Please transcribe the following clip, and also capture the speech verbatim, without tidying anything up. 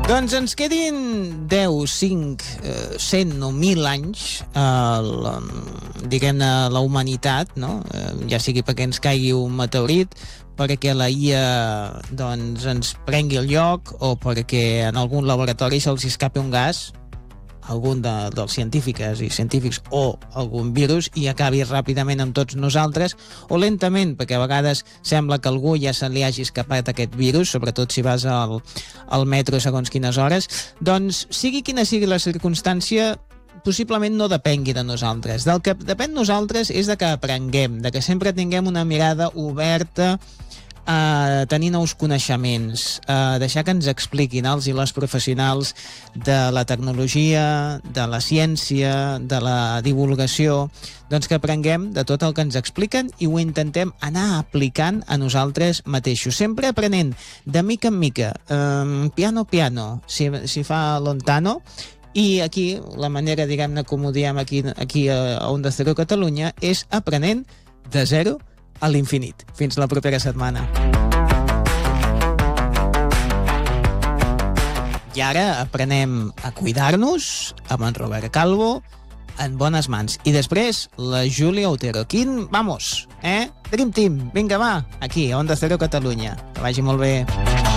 Doncs ens quedin deu, cinc, cent o mil anys, eh, diguem-ne, la humanitat, no? Eh, ja sigui perquè ens caigui un meteorit, perquè la I A doncs, ens prengui el lloc o perquè en algun laboratori se'ls escapi un gas, algun de, dels científiques i científics o algun virus i acabi ràpidament amb tots nosaltres, o lentament, perquè a vegades sembla que algú ja se li hagi escapat aquest virus, sobretot si vas al, al metro segons quines hores, doncs sigui quina sigui la circumstància, possiblement no depengui de nosaltres. Del que depèn de nosaltres és de que aprenguem, de que sempre tinguem una mirada oberta a tenir nous coneixements, a deixar que ens expliquin els i les professionals de la tecnologia, de la ciència, de la divulgació, doncs que aprenguem de tot el que ens expliquen i ho intentem anar aplicant a nosaltres mateixos, sempre aprenent de mica en mica, um, piano piano, si, si fa lontano. I aquí, la manera, diguem-ne, com ho diem aquí, aquí a Onda Cero Catalunya, és aprenent de zero a l'infinit. Fins la propera setmana. I ara aprenem a cuidar-nos amb en Robert Calvo en bones mans. I després, la Júlia Otero. Quin, vamos, eh? Dream Team, vinga, va, aquí, a Onda Cero Catalunya. Que vagi molt bé.